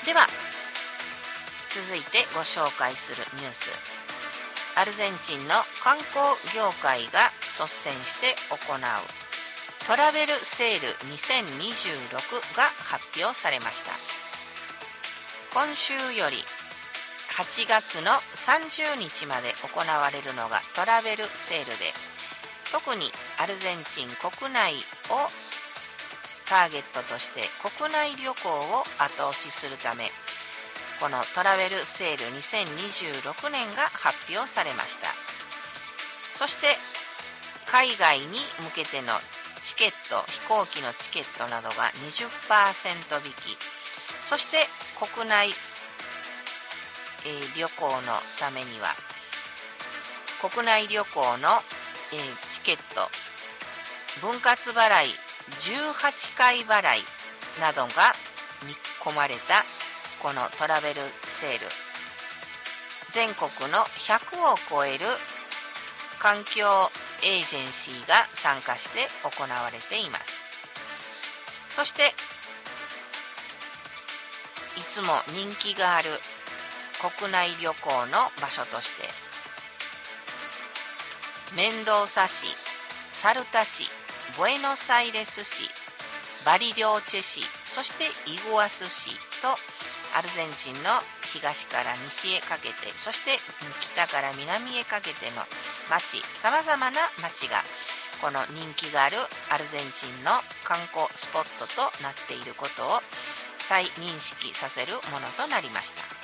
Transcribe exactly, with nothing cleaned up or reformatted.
では続いてご紹介するニュース。アルゼンチンの観光業界が率先して行うトラベルセールにせんにじゅうろくが発表されました。今週よりはちがつのさんじゅうにちまで行われるのがトラベルセールで、特にアルゼンチン国内をターゲットとして国内旅行を後押しするため、このトラベルセールにせんにじゅうろくねんが発表されました。そして海外に向けてのチケット、飛行機のチケットなどが にじゅっパーセント 引き、そして国内、えー、旅行のためには国内旅行の、えー、チケット分割払いじゅうはちかい払いなどが見込まれたこのトラベルセール、全国のひゃくを超える環境エージェンシーが参加して行われています。そしていつも人気がある国内旅行の場所として、メンドーサ市、サルタ市、ブエノスアイレス市、バリリョーチェ市、そしてイグアス市とアルゼンチンの東から西へかけて、そして北から南へかけての町、さまざまな町がこの人気があるアルゼンチンの観光スポットとなっていることを再認識させるものとなりました。